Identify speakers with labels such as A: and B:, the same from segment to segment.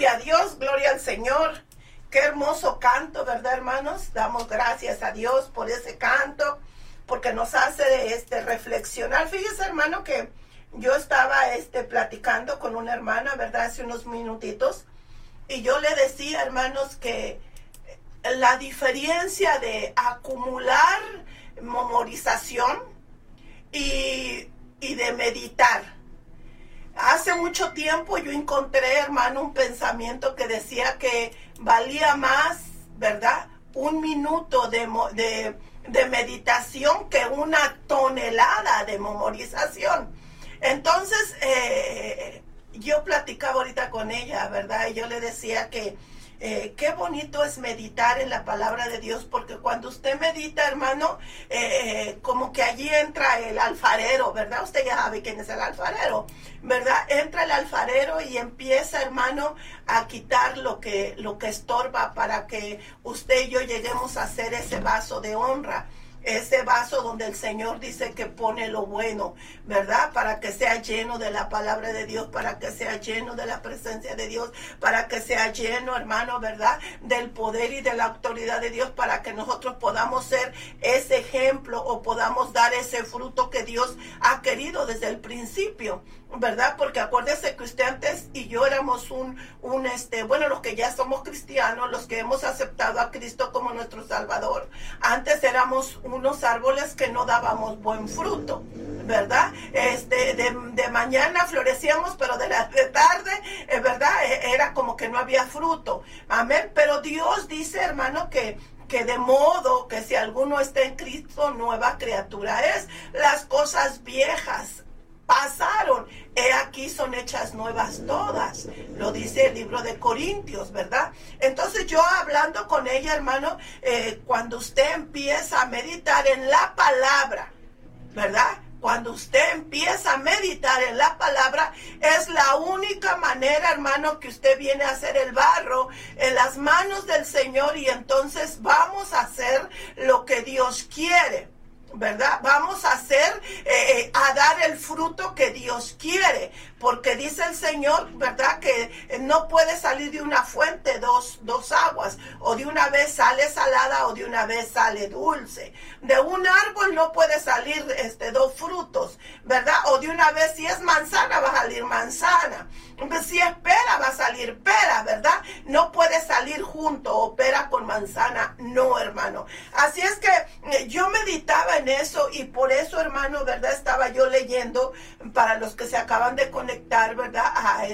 A: Gloria a Dios, gloria al Señor. Qué hermoso canto, ¿verdad, hermanos? Damos gracias a Dios por ese canto, porque nos hace reflexionar. Fíjese, hermano, que yo estaba platicando con una hermana, ¿verdad? Hace unos minutitos, y yo le decía, hermanos, que la diferencia de acumular memorización y de meditar. Hace mucho tiempo yo encontré, hermano, un pensamiento que decía que valía más, ¿verdad?, un minuto de meditación que una tonelada de memorización. Entonces, yo platicaba ahorita con ella, ¿verdad? Y yo le decía que qué bonito es meditar en la palabra de Dios, porque cuando usted medita, hermano, como que allí entra el alfarero, ¿verdad? Usted ya sabe quién es el alfarero, ¿verdad? Entra el alfarero y empieza, hermano, a quitar lo que estorba para que usted y yo lleguemos a hacer ese vaso de honra. Ese vaso donde el Señor dice que pone lo bueno, ¿verdad? Para que sea lleno de la palabra de Dios, para que sea lleno de la presencia de Dios, para que sea lleno, hermano, ¿verdad?, del poder y de la autoridad de Dios, para que nosotros podamos ser ese ejemplo o podamos dar ese fruto que Dios ha querido desde el principio, ¿verdad? Porque acuérdese que usted antes y yo éramos bueno, los que ya somos cristianos, los que hemos aceptado a Cristo como nuestro Salvador, antes éramos unos árboles que no dábamos buen fruto, ¿verdad? De mañana florecíamos, pero de tarde, ¿verdad?, era como que no había fruto. Amén. Pero Dios dice, hermano, que de modo que si alguno está en Cristo, nueva criatura es. Las cosas viejas pasaron, he aquí son hechas nuevas todas, lo dice el libro de Corintios, ¿verdad? Entonces yo hablando con ella, hermano, cuando usted empieza a meditar en la palabra, ¿verdad? Cuando usted empieza a meditar en la palabra, es la única manera, hermano, que usted viene a hacer el barro en las manos del Señor, y entonces vamos a hacer lo que Dios quiere, ¿verdad? Vamos a hacer, a dar el fruto que Dios quiere, porque dice el Señor, ¿verdad?, que no puede salir de una fuente dos aguas, o de una vez sale salada o de una vez sale dulce. De un árbol no puede salir dos frutos, ¿verdad? O de una vez, si es manzana va a salir manzana, si es pera va a salir pera, ¿verdad? No puede salir junto, o pera con manzana, no, hermano. Así es que yo meditaba en eso, y por eso, hermano, ¿verdad?, estaba yo leyendo, para los que se acaban de conectar, ¿verdad?,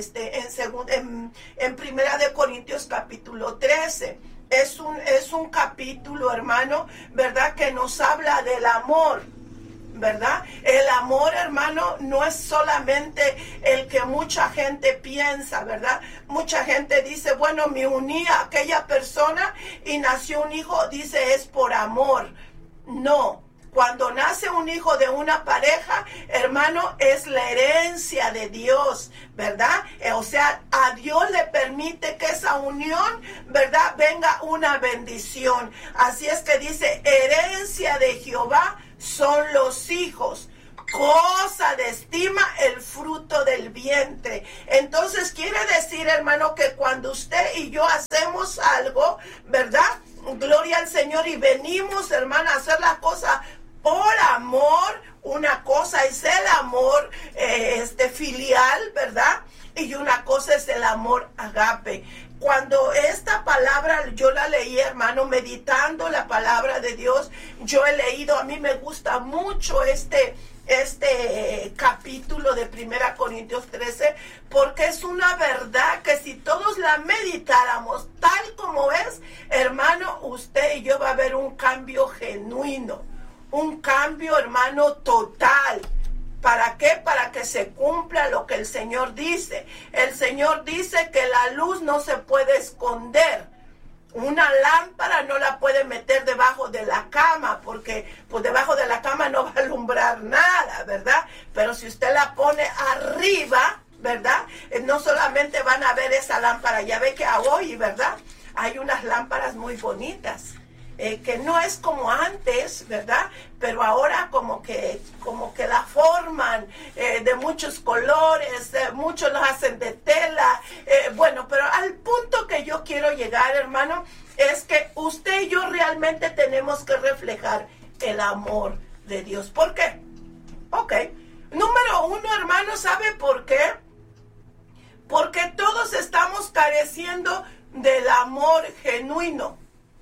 A: en Primera de Corintios capítulo 13. Es un capítulo, hermano, ¿verdad?, que nos habla del amor, ¿verdad? El amor, hermano, no es solamente el que mucha gente piensa, ¿verdad? Mucha gente dice, bueno, me uní a aquella persona y nació un hijo, dice, es por amor. No. Cuando nace un hijo de una pareja, hermano, es la herencia de Dios, ¿verdad? O sea, a Dios le permite que esa unión, ¿verdad?, venga una bendición. Así es que dice, herencia de Jehová son los hijos, cosa de estima el fruto del vientre. Entonces quiere decir, hermano, que cuando usted y yo hacemos algo, ¿verdad?, gloria al Señor, y venimos, hermano, a hacer las cosas por amor. Una cosa es el amor filial, ¿verdad? Y una cosa es el amor agape. Cuando esta palabra yo la leí, hermano, meditando la palabra de Dios, yo he leído, a mí me gusta mucho este capítulo de 1 Corintios 13, porque es una verdad que si todos la meditáramos tal como es, hermano, usted y yo va a ver un cambio genuino. Un cambio, hermano, total. ¿Para qué? Para que se cumpla lo que el Señor dice. El Señor dice que la luz no se puede esconder. Una lámpara no la puede meter debajo de la cama, porque pues debajo de la cama no va a alumbrar nada, ¿verdad? Pero si usted la pone arriba, ¿verdad?, no solamente van a ver esa lámpara, ya ve que hoy, ¿verdad?, hay unas lámparas muy bonitas. Que no es como antes, ¿verdad? Pero ahora como que la forman de muchos colores, muchos los hacen de tela, bueno, pero al punto yo quiero llegar, hermano, es que usted y yo realmente tenemos que reflejar el amor de Dios. ¿Por qué? Ok. Número uno, hermano, ¿sabe por qué? Porque todos estamos careciendo del amor genuino.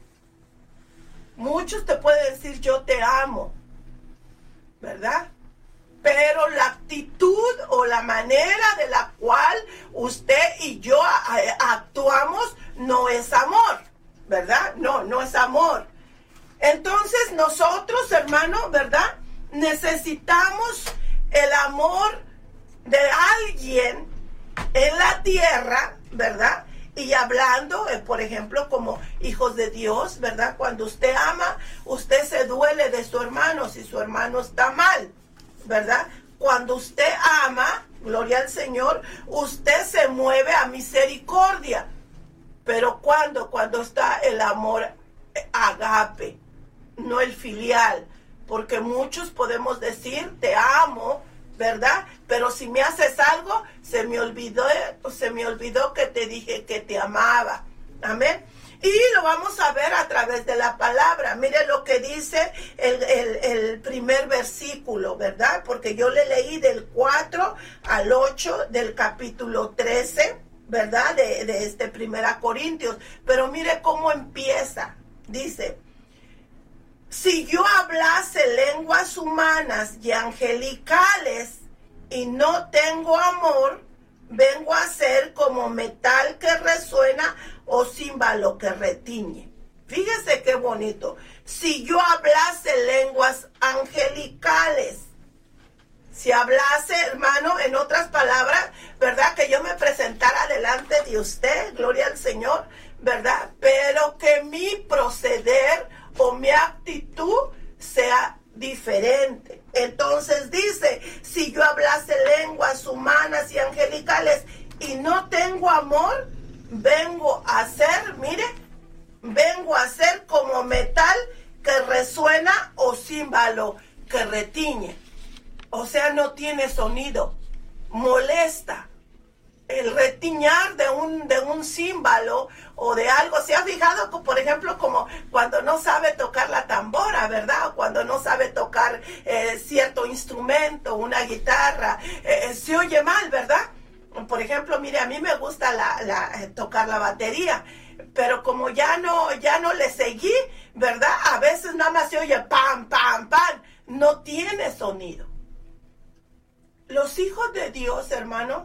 A: Muchos te pueden decir yo te amo, ¿verdad? Pero la actitud o la manera de la cual usted y yo actuamos no es amor, ¿verdad? No es amor. Entonces nosotros, hermano, ¿verdad? Necesitamos el amor de alguien en la tierra, ¿verdad? Y hablando, por ejemplo, como hijos de Dios, ¿verdad? Cuando usted ama, usted se duele de su hermano si su hermano está mal, ¿verdad? Cuando usted ama, gloria al Señor, usted se mueve a misericordia. Pero cuando está el amor agape, no el filial, porque muchos podemos decir te amo, ¿verdad? Pero si me haces algo, se me olvidó que te dije que te amaba. Amén. Y lo vamos a ver a través de la palabra. Mire lo que dice el primer versículo, ¿verdad? Porque yo le leí del 4 al 8 del capítulo 13, ¿verdad? De este 1 Corintios. Pero mire cómo empieza. Dice: si yo hablase lenguas humanas y angelicales y no tengo amor, vengo a ser como metal que resuena o címbalo que retiñe. Fíjese qué bonito. Si yo hablase lenguas angelicales, si hablase, hermano, en otras palabras, ¿verdad? Que yo me presentara delante de usted, gloria al Señor, ¿verdad? Pero que mi proceder o mi actitud sea diferente. Entonces dice, si yo hablase lenguas humanas y angelicales y no tengo amor, vengo a ser, mire, vengo a ser como metal que resuena o címbalo que retiñe. O sea, no tiene sonido, molesta. El retiñar de un címbalo o de algo, ¿se ha fijado? Por ejemplo, como cuando no sabe tocar la tambora, ¿verdad? O cuando no sabe tocar cierto instrumento, una guitarra, se oye mal, ¿verdad? Por ejemplo, mire, a mí me gusta tocar la batería, pero como ya no le seguí, ¿verdad? A veces nada más se oye pam, pam, pam, no tiene sonido. Los hijos de Dios, hermano,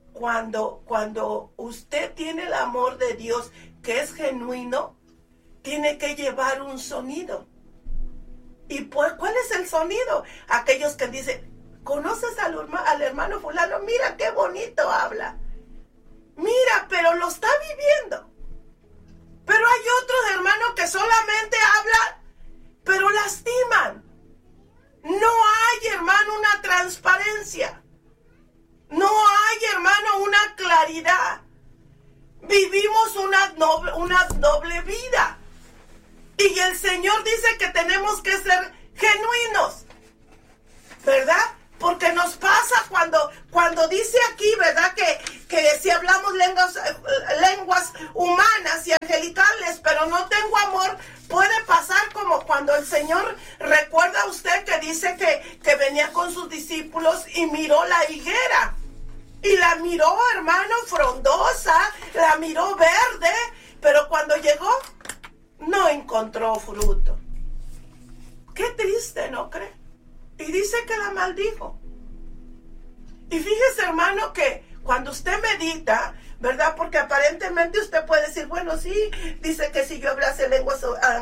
A: cuando usted tiene el amor de Dios que es genuino, tiene que llevar un sonido. ¿Y pues cuál es el sonido? Aquellos que dicen, ¿conoces al hermano fulano? Mira qué bonito habla. Mira, pero lo está viviendo. Pero hay otros hermanos que solamente hablan, pero lastiman. No hay, hermano, una transparencia. No hay, hermano, una claridad. Vivimos una doble vida. Y el Señor dice que tenemos que ser genuinos, ¿verdad? Porque nos pasa cuando dice aquí, ¿verdad? Que si hablamos lenguas humanas y angelicales, pero no tengo amor, puede pasar como cuando el Señor, recuerda usted que dice que venía con sus discípulos y miró la higuera. Y la miró, hermano, frondosa, la miró verde, pero cuando llegó, no encontró fruto. Qué triste, ¿no cree? Y dice que la maldijo. Y fíjese, hermano, que cuando usted medita, ¿verdad? Porque aparentemente usted puede decir, bueno, sí, dice que si yo hablase lenguas,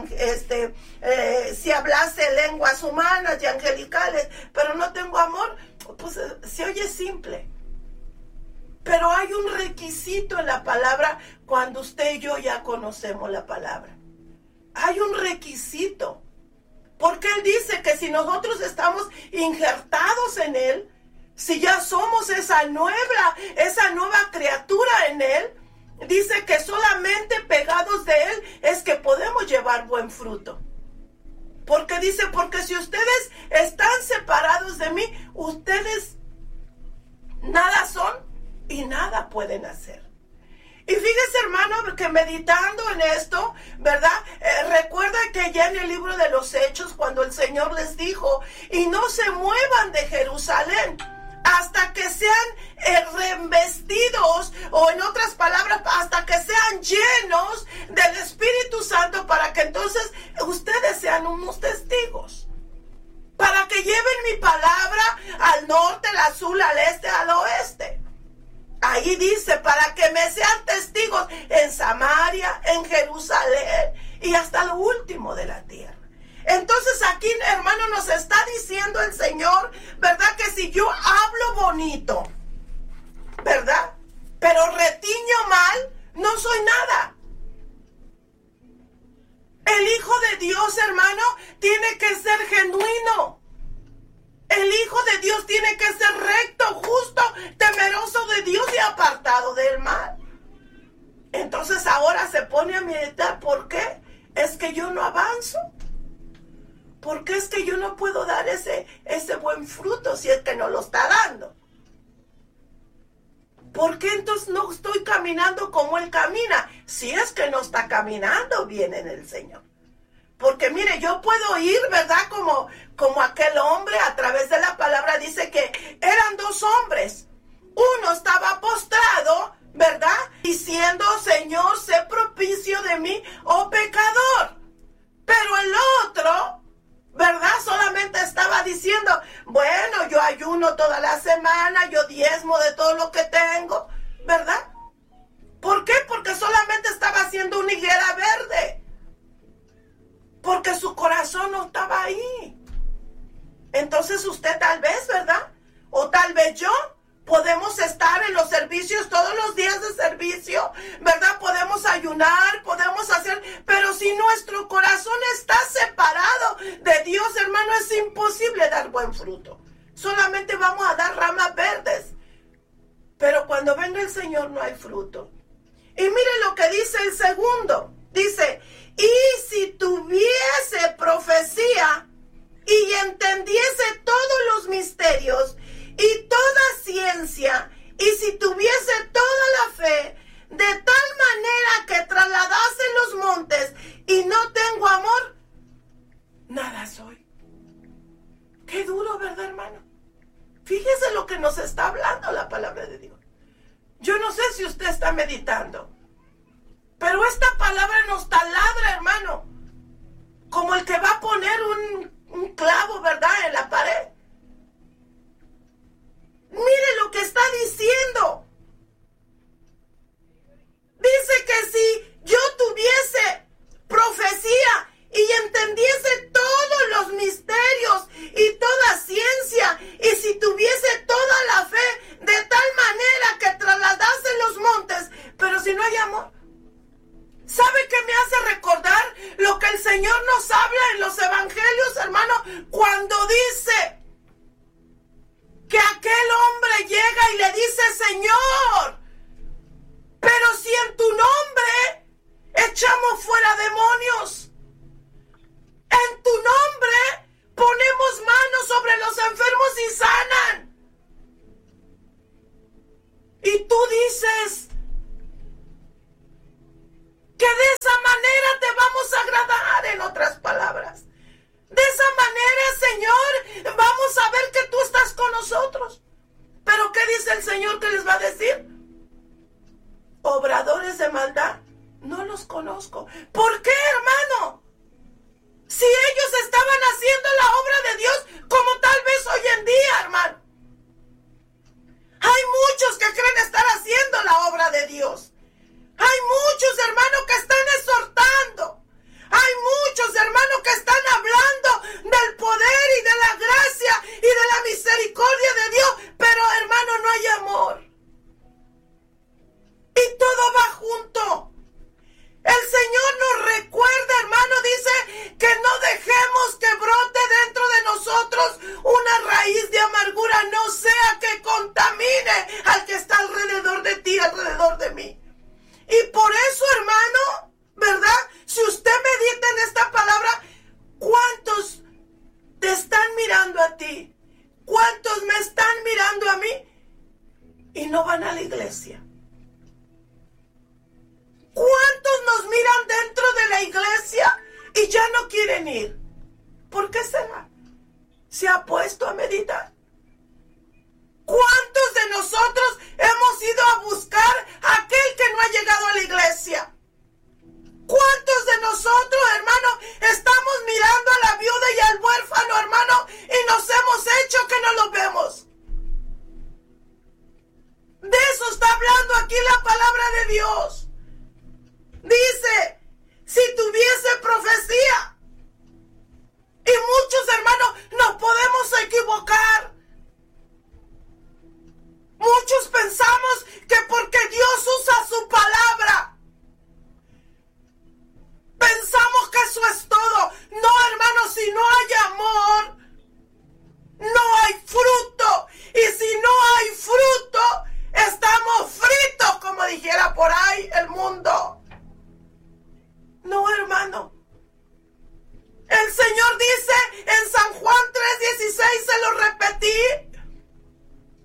A: si hablase lenguas humanas y angelicales, pero no tengo amor, pues se oye simple. Pero hay un requisito en la palabra cuando usted y yo ya conocemos la palabra. Hay un requisito. Porque Él dice que si nosotros estamos injertados en Él, si ya somos esa nueva criatura en Él, dice que solamente pegados de Él es que podemos llevar buen fruto. Porque dice, porque si ustedes están separados de mí, ustedes nada son y nada pueden hacer. Y fíjese, hermano, que meditando en esto, ¿verdad? Recuerda que ya en el libro de los Hechos, cuando el Señor les dijo, y no se muevan de Jerusalén hasta que sean revestidos, o en otras palabras, hasta que sean llenos del Espíritu Santo, para que entonces ustedes sean unos testigos. Para que lleven mi palabra al norte, al sur, al este, al oeste. Ahí dice, para que me sean testigos en Samaria, en Jerusalén y hasta lo último de la tierra. Entonces aquí, hermano, nos está diciendo el Señor, ¿verdad? Que si yo hablo bonito, ¿verdad? Pero retiño mal, no soy nada. El Hijo de Dios, hermano, tiene que ser genuino. El Hijo de Dios tiene que ser recto, justo, temeroso de Dios y apartado del mal. Entonces ahora se pone a meditar, ¿por qué? Es que yo no avanzo. ¿Por qué es que yo no puedo dar ese buen fruto si es que no lo está dando? ¿Por qué entonces no estoy caminando como Él camina? Si es que no está caminando bien en el Señor. Porque mire, yo puedo ir, ¿verdad? Como aquel hombre, a través de la palabra dice que eran dos hombres. Uno estaba postrado, ¿verdad? Diciendo, Señor, sé propicio de mí, oh pecador. Pero el otro, ¿verdad? Solamente estaba diciendo, bueno, yo ayuno toda la semana, yo diezmo de todo lo que tengo, ¿verdad? ¿Por qué? Porque solamente estaba haciendo una higuera verde. Porque su corazón no estaba ahí. Entonces usted tal vez, ¿verdad? O tal vez yo, podemos estar en los servicios todos los días de servicio, ¿verdad? Podemos ayunar, podemos hacer, pero si nuestro corazón está separado de Dios, hermano, es imposible dar buen fruto. Solamente vamos a dar ramas verdes. Pero cuando venga el Señor no hay fruto. Y mire lo que dice el segundo. Dice, y si tuviese profecía y entendiese todos los misterios y toda ciencia, y si tuviese toda la fe, de tal manera que trasladase los montes y no tengo amor, nada soy. Qué duro, ¿verdad, hermano? Fíjese lo que nos está hablando la palabra de Dios. Yo no sé si usted está meditando, pero esta palabra nos taladra, hermano, como el que va a poner un clavo, ¿verdad?, en la pared. Mire lo que está diciendo. Dice que si yo tuviese profecía y entendiese todos los misterios y toda ciencia, y si tuviese toda la fe, de tal manera que trasladase los montes, pero si no hay amor. ¿Sabe qué me hace recordar lo que el Señor nos habla en los evangelios, hermano? Cuando dice que aquel hombre llega y le dice, Señor, pero si en tu nombre echamos fuera demonios, en tu nombre ponemos manos sobre los enfermos y sanan. Y tú dices que de esa manera te vamos a agradar, en otras palabras. De esa manera, Señor, vamos a ver que tú estás con nosotros. Pero ¿qué dice el Señor que les va a decir? Obradores de maldad, no los conozco. ¿Por qué, hermano? Si ellos estaban haciendo la obra de Dios como tal vez hoy en día, hermano. Hay muchos que creen estar haciendo la obra de Dios. Hay muchos, hermanos, que están exhortando. Hay muchos, hermanos, que están hablando del poder y de la gracia y de la misericordia de Dios. Pero, hermano, no hay amor. Y todo va junto. El Señor nos recuerda, hermano, dice que no dejemos que brote dentro de nosotros una raíz de amargura, no sea que contamine al que está alrededor de ti, alrededor de mí. Y por eso, hermano, ¿verdad? Si usted medita en esta palabra, ¿cuántos te están mirando a ti? ¿Cuántos me están? están mirando a mí y no van a la iglesia. ¿Cuántos me están mirando a mí y no van a la iglesia? ¿Cuántos me están mirando a mí y no van a la iglesia? ¿Cuántos me están mirando a mí y no van a la iglesia? ¿Cuántos me están mirando a mí y no van a la iglesia? ¿Cuántos me están mirando a mí y no van a la iglesia? ¿Cuántos me están mirando a mí y no van a la iglesia? quieren ir. ¿Por qué será? ¿Se ha puesto a meditar? ¿Cuántos de nosotros hemos ido a buscar a aquel que no ha llegado a la iglesia? ¿Cuántos de nosotros, hermano, estamos mirando a la viuda y al huérfano, hermano, y nos hemos hecho que no los vemos? De eso está hablando aquí la palabra de Dios. Dice, si tuviese profecía. Y muchos, hermanos, nos podemos equivocar. Muchos pensamos